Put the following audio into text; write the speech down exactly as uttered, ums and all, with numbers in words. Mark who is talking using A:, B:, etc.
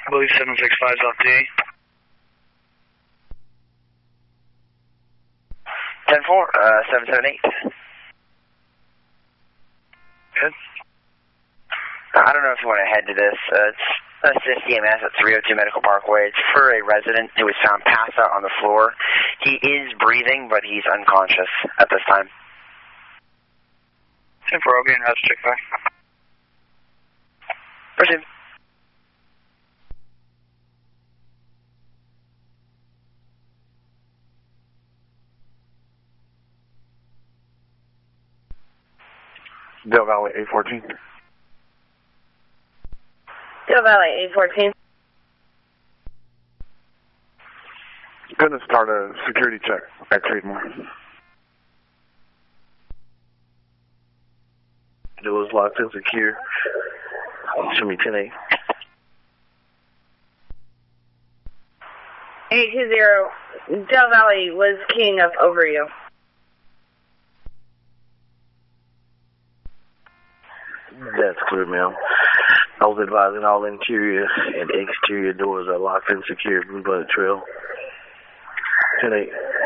A: I believe seven six five is off D.
B: ten four, uh, seven seven eight.
A: Good.
B: I don't know if you want to head to this. Uh, it's assist E M S at three oh two Medical Parkway. It's for a resident who was found passed out on the floor. He is breathing, but he's unconscious at this time.
A: ten four, I'll be in route to check back.
B: Proceed.
C: Del Valley eight fourteen.
D: Del Valley eight fourteen.
C: Going to start a security check at Creedmoor.
E: It was locked and secure. Show me ten eight.
D: eight two zero. Del Valley was keying up over you.
E: That's clear, ma'am. I was advising all interior and exterior doors are locked and secure. Blue Bullet Trail. ten eight.